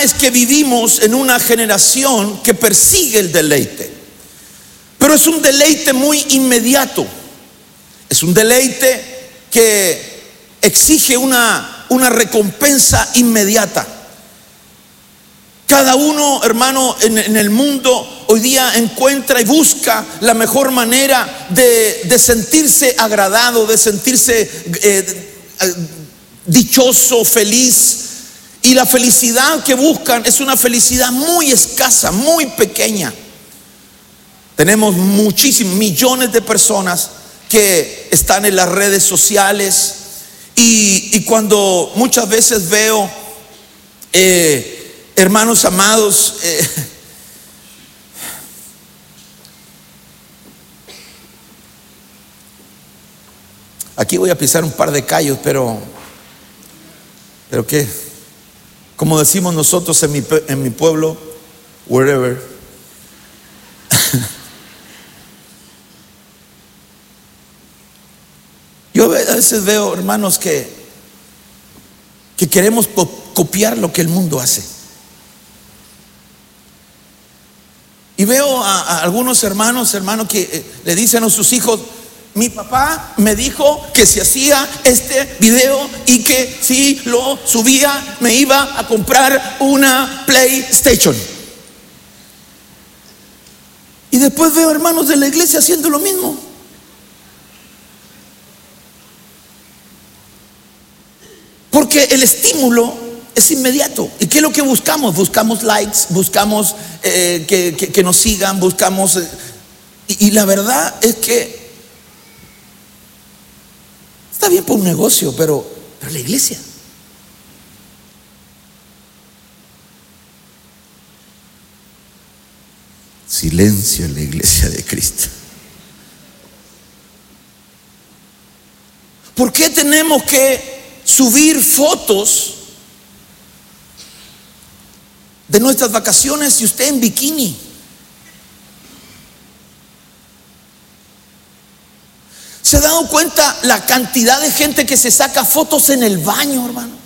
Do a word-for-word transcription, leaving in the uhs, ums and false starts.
es que vivimos en una generación que persigue el deleite, pero es un deleite muy inmediato. Es un deleite que exige una, una recompensa inmediata. Cada uno, hermano, en, en el mundo hoy día encuentra y busca la mejor manera de, de sentirse agradado, de sentirse eh, dichoso, feliz. Y la felicidad que buscan es una felicidad muy escasa, muy pequeña. Tenemos muchísimos, millones de personas que están en las redes sociales. Y, y cuando muchas veces veo, eh, hermanos amados, eh, aquí voy a pisar un par de callos, pero, pero qué, como decimos nosotros en mi, en mi pueblo, wherever. Yo a veces veo, hermanos, que, que queremos copiar lo que el mundo hace. Y veo a, a algunos hermanos, hermanos que eh, le dicen a sus hijos: mi papá me dijo que si hacía este video y que si lo subía me iba a comprar una PlayStation. Y después veo hermanos de la iglesia haciendo lo mismo. Porque el estímulo es inmediato. ¿Y qué es lo que buscamos? Buscamos likes, buscamos eh, que, que, que nos sigan, buscamos... Eh, y, y la verdad es que está bien por un negocio, pero, pero la iglesia. Silencio en la iglesia de Cristo. ¿Por qué tenemos que subir fotos de nuestras vacaciones y usted en bikini? ¿Se ha dado cuenta la cantidad de gente que se saca fotos en el baño, hermano?